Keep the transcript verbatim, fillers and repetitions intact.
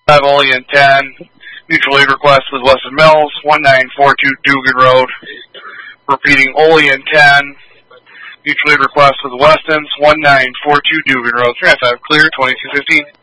five Olean ten. Mutual aid request with Weston Mills, one nine four two Dugan Road. Repeating, Olean ten. Mutual aid request with Weston's, one nine four two Dugan Road. three nine five clear, twenty-two fifteen.